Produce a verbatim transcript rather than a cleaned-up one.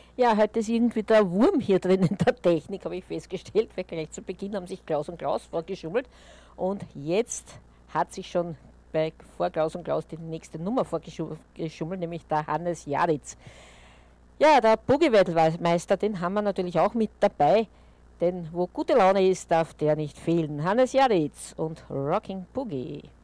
Ja, heute ist irgendwie der Wurm hier drin in der Technik, habe ich festgestellt, weil gleich zu Beginn haben sich Klaus und Klaus vorgeschummelt und jetzt hat sich schon bei, vor Klaus und Klaus die nächste Nummer vorgeschummelt, nämlich der Hannes Jaritz. Ja, der Boogie-Weltmeister, den haben wir natürlich auch mit dabei, denn wo gute Laune ist, darf der nicht fehlen. Hannes Jaritz und Rocking Boogie.